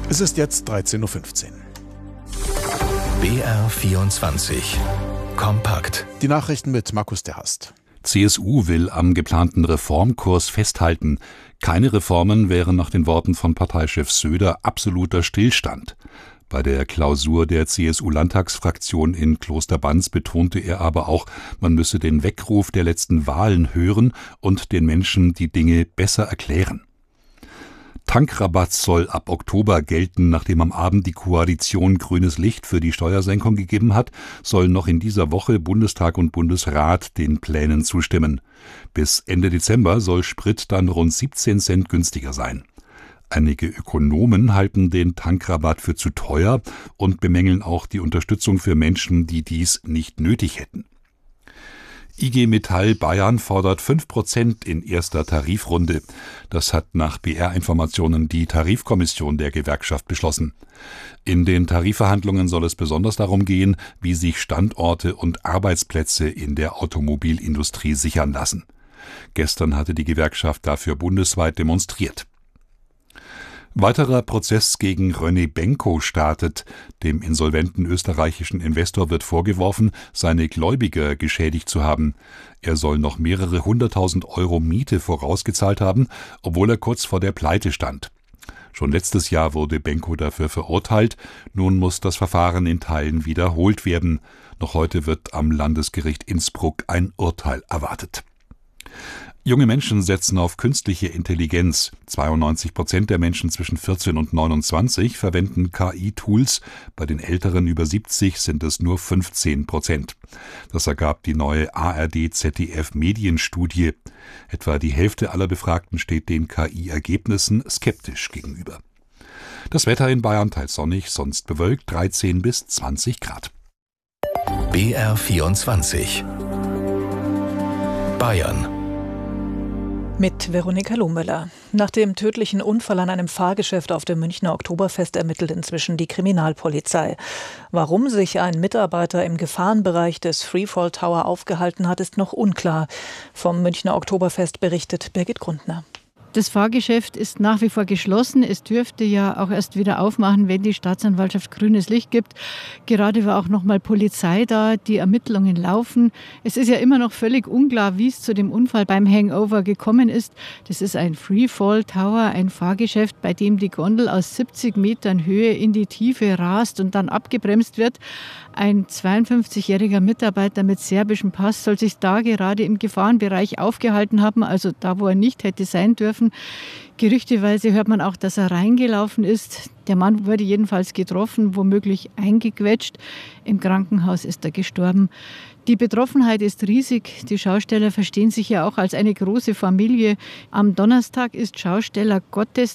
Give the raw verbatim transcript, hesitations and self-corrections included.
Es ist jetzt dreizehn Uhr fünfzehn. B R vierundzwanzig Kompakt. Die Nachrichten mit Markus der Hast. C S U will am geplanten Reformkurs festhalten. Keine Reformen wären nach den Worten von Parteichef Söder absoluter Stillstand. Bei der Klausur der C S U-Landtagsfraktion in Klosterbanz betonte er aber auch, man müsse den Weckruf der letzten Wahlen hören und den Menschen die Dinge besser erklären. Tankrabatt soll ab Oktober gelten. Nachdem am Abend die Koalition grünes Licht für die Steuersenkung gegeben hat, sollen noch in dieser Woche Bundestag und Bundesrat den Plänen zustimmen. Bis Ende Dezember soll Sprit dann rund siebzehn Cent günstiger sein. Einige Ökonomen halten den Tankrabatt für zu teuer und bemängeln auch die Unterstützung für Menschen, die dies nicht nötig hätten. I G Metall Bayern fordert fünf Prozent in erster Tarifrunde. Das hat nach B R-Informationen die Tarifkommission der Gewerkschaft beschlossen. In den Tarifverhandlungen soll es besonders darum gehen, wie sich Standorte und Arbeitsplätze in der Automobilindustrie sichern lassen. Gestern hatte die Gewerkschaft dafür bundesweit demonstriert. Weiterer Prozess gegen René Benko startet. Dem insolventen österreichischen Investor wird vorgeworfen, seine Gläubiger geschädigt zu haben. Er soll noch mehrere hunderttausend Euro Miete vorausgezahlt haben, obwohl er kurz vor der Pleite stand. Schon letztes Jahr wurde Benko dafür verurteilt. Nun muss das Verfahren in Teilen wiederholt werden. Noch heute wird am Landesgericht Innsbruck ein Urteil erwartet. Junge Menschen setzen auf künstliche Intelligenz. zweiundneunzig Prozent der Menschen zwischen vierzehn und neunundzwanzig verwenden K I-Tools. Bei den Älteren über siebzig sind es nur fünfzehn Prozent. Das ergab die neue A R D-Z D F-Medienstudie. Etwa die Hälfte aller Befragten steht den K I-Ergebnissen skeptisch gegenüber. Das Wetter in Bayern teils sonnig, sonst bewölkt, dreizehn bis zwanzig Grad. B R vierundzwanzig Bayern. Mit Veronika Lohmüller. Nach dem tödlichen Unfall an einem Fahrgeschäft auf dem Münchner Oktoberfest ermittelt inzwischen die Kriminalpolizei. Warum sich ein Mitarbeiter im Gefahrenbereich des Freefall Tower aufgehalten hat, ist noch unklar. Vom Münchner Oktoberfest berichtet Birgit Grundner. Das Fahrgeschäft ist nach wie vor geschlossen. Es dürfte ja auch erst wieder aufmachen, wenn die Staatsanwaltschaft grünes Licht gibt. Gerade war auch noch mal Polizei da, die Ermittlungen laufen. Es ist ja immer noch völlig unklar, wie es zu dem Unfall beim Hangover gekommen ist. Das ist ein Freefall Tower, ein Fahrgeschäft, bei dem die Gondel aus siebzig Metern Höhe in die Tiefe rast und dann abgebremst wird. Ein zweiundfünfzigjähriger Mitarbeiter mit serbischem Pass soll sich da gerade im Gefahrenbereich aufgehalten haben, also da, wo er nicht hätte sein dürfen. Gerüchteweise hört man auch, dass er reingelaufen ist. Der Mann wurde jedenfalls getroffen, womöglich eingequetscht. Im Krankenhaus ist er gestorben. Die Betroffenheit ist riesig. Die Schausteller verstehen sich ja auch als eine große Familie. Am Donnerstag ist Schausteller Gottesdienst.